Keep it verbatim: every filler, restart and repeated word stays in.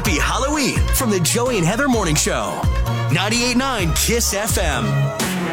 Happy Halloween from the Joey and Heather Morning Show. ninety-eight point nine Kiss F M.